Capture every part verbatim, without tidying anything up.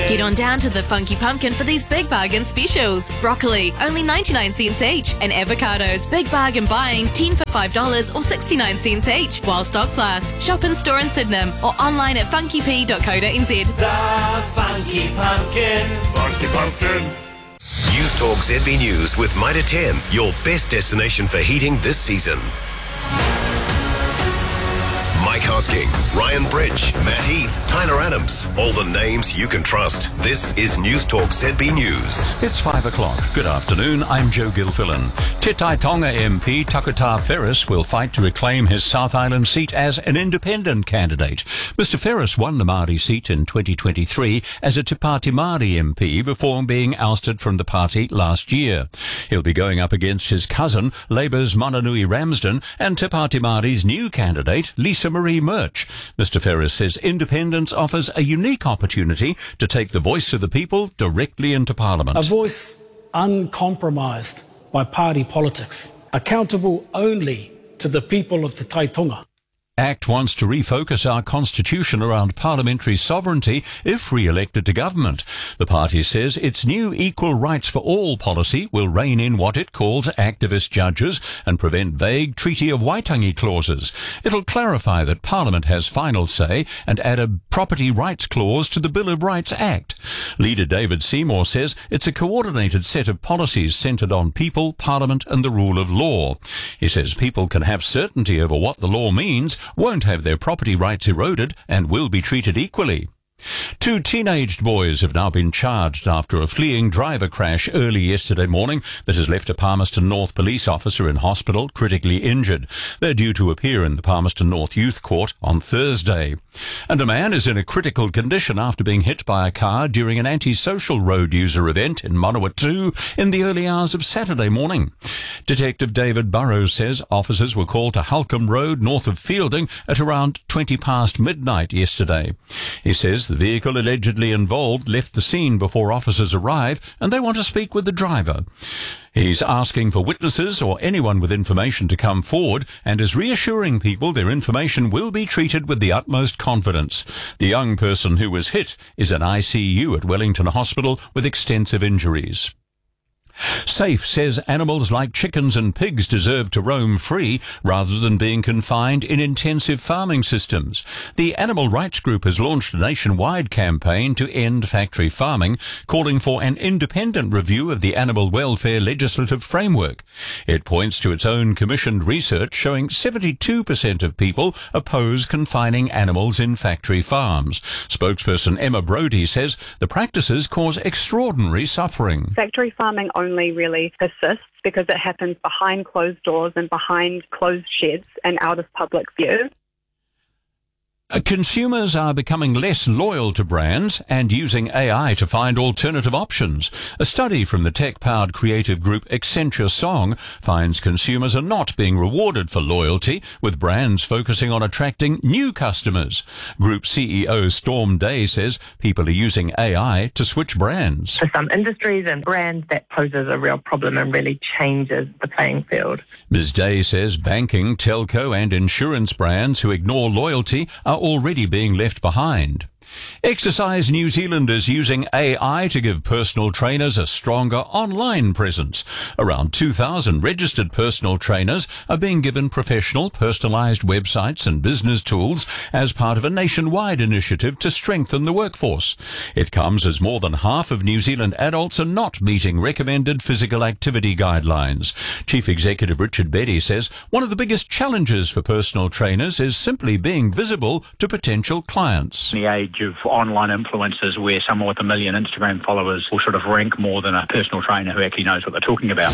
Get on down to the Funky Pumpkin for these big bargain specials. Broccoli, only ninety-nine cents each. And avocados, big bargain buying, ten for five dollars or sixty-nine cents each. While stocks last. Shop in store in Sydenham or online at funky p dot co dot n z. The Funky Pumpkin. Funky Pumpkin. News Talk Z B News with Mitre ten, your best destination for heating this season. Mike Hosking, Ryan Bridge, Matt Heath, Tyler Adams. All the names you can trust. This is News Talk Z B News. It's five o'clock. Good afternoon. I'm Joe Gilfillan. Te Tai Tonga M P Takata Ferris will fight to reclaim his South Island seat as an independent candidate. Mister Ferris won the Māori seat in twenty twenty-three as a Te Pāti Māori M P before being ousted from the party last year. He'll be going up against his cousin, Labour's Mananui Ramsden, and Te Pāti Māori's new candidate, Lisa Marie Murch. Mister Ferris says independence offers a unique opportunity to take the voice of the people directly into Parliament. A voice uncompromised by party politics, accountable only to the people of the Taitonga. ACT wants to refocus our constitution around parliamentary sovereignty if re-elected to government. The party says its new equal rights for all policy will rein in what it calls activist judges and prevent vague Treaty of Waitangi clauses. It'll clarify that Parliament has final say and add a property rights clause to the Bill of Rights Act. Leader David Seymour says it's a coordinated set of policies centred on people, Parliament and the rule of law. He says people can have certainty over what the law means, won't have their property rights eroded and will be treated equally. Two teenaged boys have now been charged after a fleeing driver crash early yesterday morning that has left a Palmerston North police officer in hospital critically injured. They're due to appear in the Palmerston North Youth Court on Thursday. And a man is in a critical condition after being hit by a car during an antisocial road user event in Manawatu in the early hours of Saturday morning. Detective David Burrows says officers were called to Halcombe Road north of Fielding at around twenty past midnight yesterday. He says the vehicle allegedly involved left the scene before officers arrive and they want to speak with the driver. He's asking for witnesses or anyone with information to come forward and is reassuring people their information will be treated with the utmost confidence. The young person who was hit is in I C U at Wellington Hospital with extensive injuries. SAFE says animals like chickens and pigs deserve to roam free rather than being confined in intensive farming systems. The animal rights group has launched a nationwide campaign to end factory farming, calling for an independent review of the animal welfare legislative framework. It points to its own commissioned research showing seventy-two percent of people oppose confining animals in factory farms. Spokesperson Emma Brodie says the practices cause extraordinary suffering. Factory farming only really persists because it happens behind closed doors and behind closed sheds and out of public view. Consumers are becoming less loyal to brands and using A I to find alternative options. A study from the tech-powered creative group Accenture Song finds consumers are not being rewarded for loyalty, with brands focusing on attracting new customers. Group C E O Storm Day says people are using A I to switch brands. For some industries and brands, that poses a real problem and really changes the playing field. Miz Day says banking, telco and insurance brands who ignore loyalty are already being left behind. Exercise New Zealand is using A I to give personal trainers a stronger online presence. Around two thousand registered personal trainers are being given professional, personalised websites and business tools as part of a nationwide initiative to strengthen the workforce. It comes as more than half of New Zealand adults are not meeting recommended physical activity guidelines. Chief Executive Richard Beddy says one of the biggest challenges for personal trainers is simply being visible to potential clients. The age of online influencers where someone with a million Instagram followers will sort of rank more than a personal trainer who actually knows what they're talking about.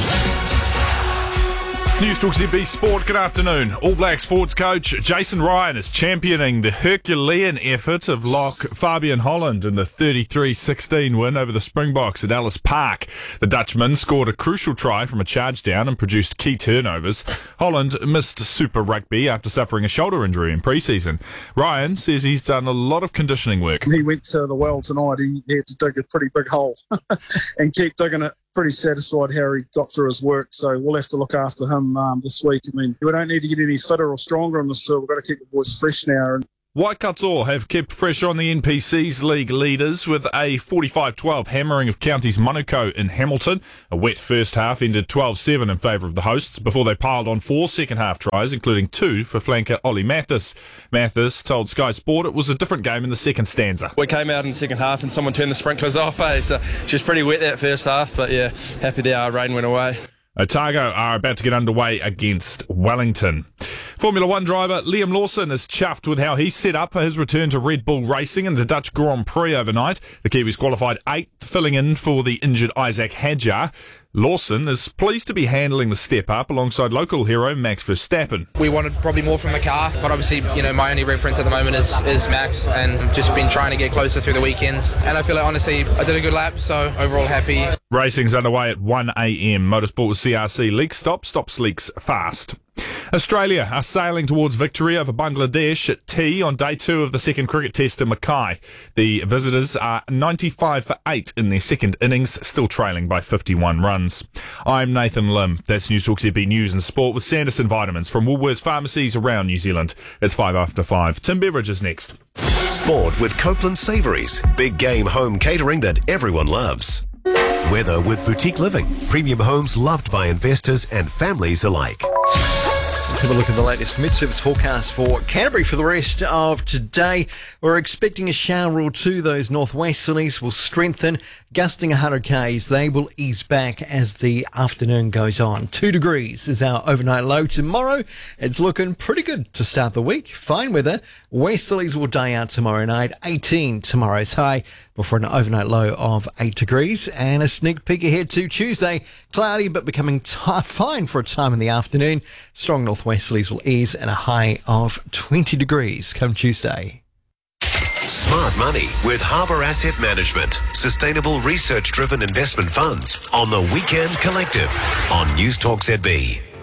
News Talk Z B Sport, good afternoon. All Blacks forwards coach Jason Ryan is championing the Herculean effort of lock Fabian Holland in the thirty-three sixteen win over the Springboks at Ellis Park. The Dutchman scored a crucial try from a charge down and produced key turnovers. Holland missed Super Rugby after suffering a shoulder injury in pre-season. Ryan says he's done a lot of conditioning work. He went to the well tonight. He, he had to dig a pretty big hole and keep digging it. Pretty satisfied how he got through his work, so we'll have to look after him um, this week. I mean, we don't need to get any fitter or stronger on this tour. We've got to keep the boys fresh now. And Waikato have kept pressure on the N P C's league leaders with a forty-five twelve hammering of Counties Manukau in Hamilton. A wet first half ended twelve seven in favour of the hosts before they piled on four second half tries, including two for flanker Ollie Mathis. Mathis told Sky Sport it was a different game in the second stanza. We came out in the second half and someone turned the sprinklers off, eh? So she was pretty wet that first half, but yeah, happy the uh, rain went away. Otago are about to get underway against Wellington. Formula One driver Liam Lawson is chuffed with how he set up for his return to Red Bull racing in the Dutch Grand Prix overnight. The Kiwis qualified eighth, filling in for the injured Isaac Hadjar. Lawson is pleased to be handling the step up alongside local hero Max Verstappen. We wanted probably more from the car, but obviously, you know, my only reference at the moment is, is Max, and just been trying to get closer through the weekends. And I feel like, honestly, I did a good lap, so overall happy. Racing's underway at one a.m. Motorsport with C R C leak stop, stops leaks fast. Australia are sailing towards victory over Bangladesh at tea on day two of the second cricket test in Mackay. The visitors are ninety-five for eight in their second innings, still trailing by fifty-one runs. I'm Nathan Lim. That's News Talk Z B News and Sport with Sanderson Vitamins from Woolworths pharmacies around New Zealand. It's five after five. Tim Beveridge is next. Sport with Copeland Savouries. Big game home catering that everyone loves. Weather with Boutique Living. Premium homes loved by investors and families alike. Let's have a look at the latest mid-service forecast for Canterbury for the rest of today. We're expecting a shower or two. Those northwesterlies will strengthen, gusting one hundred k's. They will ease back as the afternoon goes on. Two degrees is our overnight low tomorrow. It's looking pretty good to start the week. Fine weather. Westerlies will die out tomorrow night. eighteen tomorrow's high before an overnight low of eight degrees. And a sneak peek ahead to Tuesday. Cloudy but becoming t- fine for a time in the afternoon. Strong northwesterlies will ease and a high of twenty degrees come Tuesday. Smart money with Harbour Asset Management. Sustainable research-driven investment funds on the Weekend Collective on News Talk Z B.